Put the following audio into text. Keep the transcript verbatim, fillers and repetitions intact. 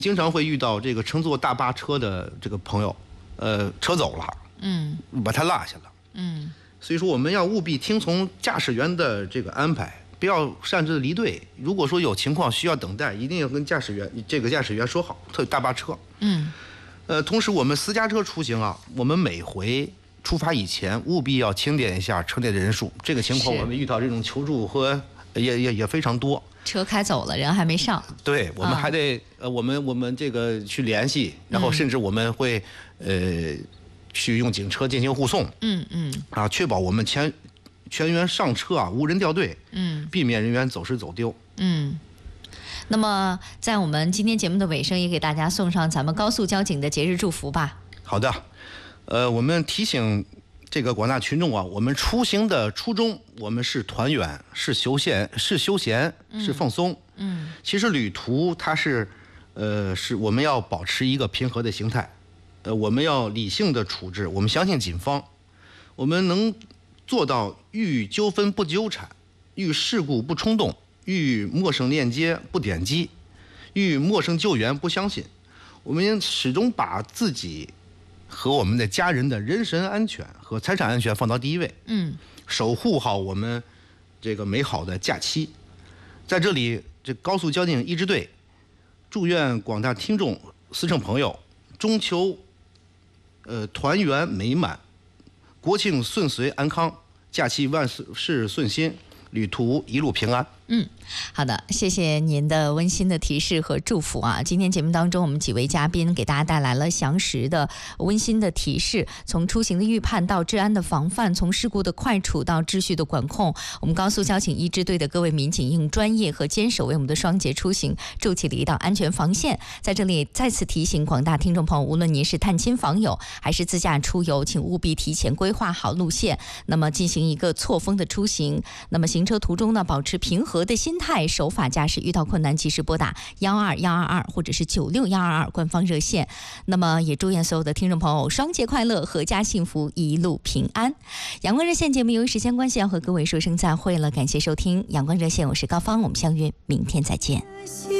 经常会遇到这个乘坐大巴车的这个朋友，呃，车走了，嗯，把他落下了，嗯，所以说我们要务必听从驾驶员的这个安排，不要擅自离队。如果说有情况需要等待，一定要跟驾驶员这个驾驶员说好，特大巴车，嗯，呃，同时我们私家车出行啊，我们每回出发以前务必要清点一下车内的人数。这个情况我们遇到这种求助和也也也非常多。 车开走了，人还没上。 对，我们还得、嗯、呃，我们我们这个去联系，然后甚至我们会、嗯、呃去用警车进行护送。嗯嗯。啊，确保我们全全员上车啊，无人掉队。嗯。避免人员走失走丢。 嗯。那么，在我们今天节目的尾声，也给大家送上咱们高速交警的节日祝福吧。 好的，呃，我们提醒这个广大群众啊，我们出行的初衷，我们是团圆，是休闲，是休闲，是放松。嗯，其实旅途它是，呃，是我们要保持一个平和的形态，呃，我们要理性的处置。我们相信警方，我们能做到遇纠纷不纠缠，遇事故不冲动，遇陌生链接不点击，遇陌生救援不相信。我们始终把自己和我们的家人的人身安全和财产安全放到第一位，嗯，守护好我们这个美好的假期。在这里，这高速交警一支队祝愿广大听众、司乘朋友中秋，呃团圆美满，国庆顺遂安康，假期万事顺心，旅途一路平安。 嗯，好的，谢谢您的温馨的提示和祝福啊！今天节目当中，我们几位嘉宾给大家带来了详实的、温馨的提示，从出行的预判到治安的防范，从事故的快处到秩序的管控，我们高速交警一支队的各位民警用专业和坚守为我们的双节出行筑起了一道安全防线。在这里再次提醒广大听众朋友，无论您是探亲访友还是自驾出游，请务必提前规划好路线，那么进行一个错峰的出行。那么行车途中呢，保持平和的心态，守法驾驶，遇到困难及时拨打幺二幺二二或者是九六幺二二官方热线。那么也祝愿所有的听众朋友双节快乐，阖家幸福，一路平安。阳光热线节目由于时间关系要和各位说声再会了，感谢收听阳光热线，我是高芳，我们相约明天再见。